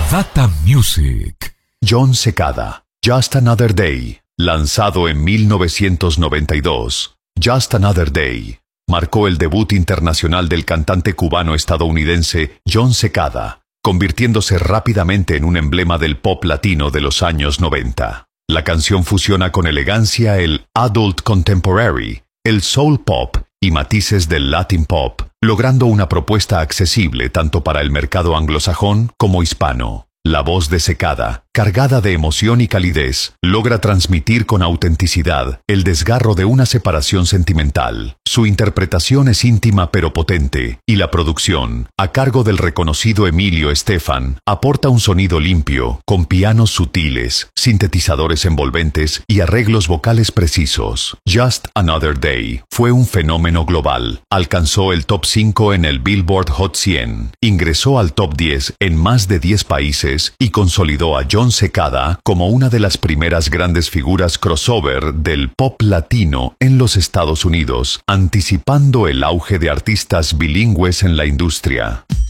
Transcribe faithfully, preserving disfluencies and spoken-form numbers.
Data Music. Jon Secada, Just Another Day, lanzado en mil novecientos noventa y dos. Just Another Day marcó el debut internacional del cantante cubano-estadounidense Jon Secada, convirtiéndose rápidamente en un emblema del pop latino de los años noventa. La canción fusiona con elegancia el adult contemporary, el soul pop y matices del Latin pop, logrando una propuesta accesible tanto para el mercado anglosajón como hispano. La voz de Secada, cargada de emoción y calidez, logra transmitir con autenticidad el desgarro de una separación sentimental. Su interpretación es íntima pero potente, y la producción, a cargo del reconocido Emilio Estefan, aporta un sonido limpio, con pianos sutiles, sintetizadores envolventes y arreglos vocales precisos. Just Another Day fue un fenómeno global. Alcanzó el top cinco en el Billboard Hot cien, ingresó al top diez en más de diez países y consolidó a Jon Secada como una de las primeras grandes figuras crossover del pop latino en los Estados Unidos, anticipando el auge de artistas bilingües en la industria.